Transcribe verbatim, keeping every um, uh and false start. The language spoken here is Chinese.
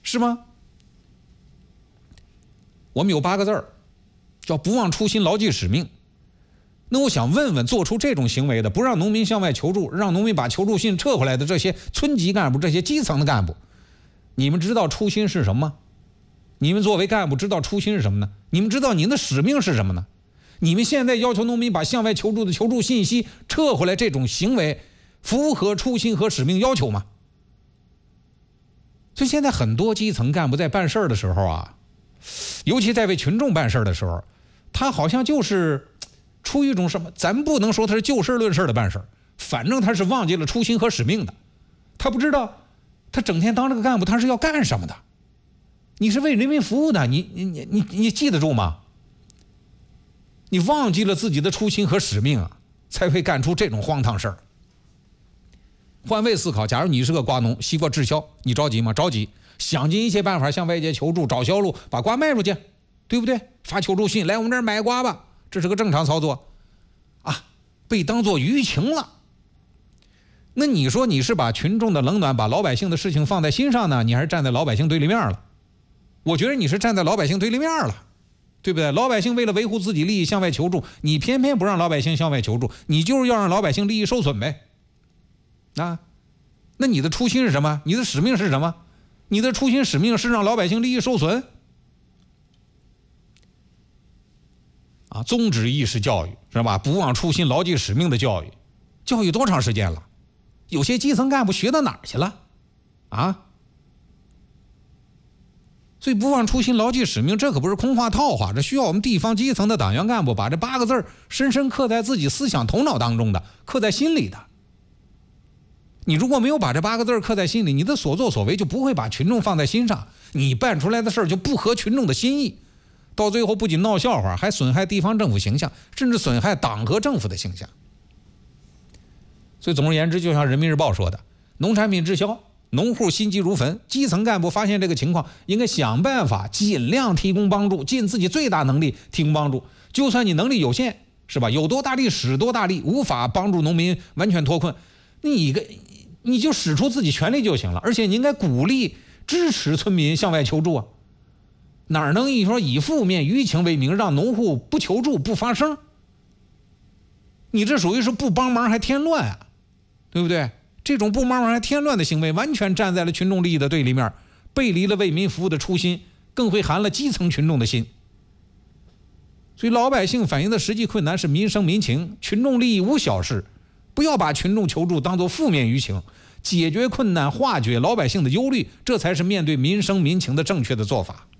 是吗？我们有八个字儿，叫不忘初心，牢记使命。那我想问问，做出这种行为的，不让农民向外求助，让农民把求助信撤回来的这些村级干部，这些基层的干部，你们知道初心是什么吗？你们作为干部知道初心是什么呢？你们知道您的使命是什么呢？你们现在要求农民把向外求助的求助信息撤回来，这种行为符合初心和使命要求吗？所以现在很多基层干部在办事的时候啊，尤其在为群众办事的时候，他好像就是出于一种什么，咱不能说他是就事论事的办事，反正他是忘记了初心和使命的。他不知道他整天当这个干部他是要干什么的。你是为人民服务的，你你你你你记得住吗？你忘记了自己的初心和使命啊，才会干出这种荒唐事儿。换位思考，假如你是个瓜农，西瓜滞销，你着急吗？着急，想尽一切办法向外界求助，找销路，把瓜卖出去，对不对？发求助信来我们这儿买瓜吧，这是个正常操作啊，被当作舆情了。那你说你是把群众的冷暖，把老百姓的事情放在心上呢，你还是站在老百姓对立面了？我觉得你是站在老百姓对立面了，对不对？老百姓为了维护自己利益向外求助，你偏偏不让老百姓向外求助，你就是要让老百姓利益受损呗。啊，那你的初心是什么？你的使命是什么？你的初心使命是让老百姓利益受损？啊，宗旨意识教育是吧？不忘初心，牢记使命的教育，教育多长时间了？有些基层干部学到哪儿去了？啊？所以不忘初心，牢记使命，这可不是空话套话，这需要我们地方基层的党员干部把这八个字深深刻在自己思想头脑当中的，刻在心里的。你如果没有把这八个字刻在心里，你的所作所为就不会把群众放在心上，你办出来的事儿就不合群众的心意，到最后不仅闹笑话，还损害地方政府形象，甚至损害党和政府的形象。所以总而言之，就像人民日报说的，农产品滞销，农户心急如焚，基层干部发现这个情况，应该想办法尽量提供帮助，尽自己最大能力提供帮助。就算你能力有限，是吧？有多大力使多大力，无法帮助农民完全脱困，你个你就使出自己全力就行了。而且你应该鼓励支持村民向外求助啊，哪能一说以负面舆情为名，让农户不求助不发声？你这属于是不帮忙还添乱啊，对不对？这种不帮忙还添乱的行为，完全站在了群众利益的对立面，背离了为民服务的初心，更会寒了基层群众的心。所以老百姓反映的实际困难是民生民情，群众利益无小事，不要把群众求助当作负面舆情，解决困难，化解老百姓的忧虑，这才是面对民生民情的正确的做法。